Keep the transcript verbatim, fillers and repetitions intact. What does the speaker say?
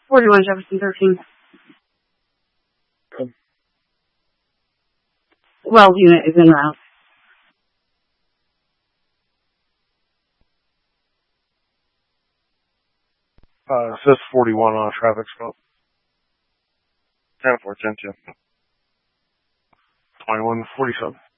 forty-one Jefferson thirteen. Well, unit is en route. Uh, it says forty-one on a traffic stop. ten four, ten two. twenty-one forty-seven.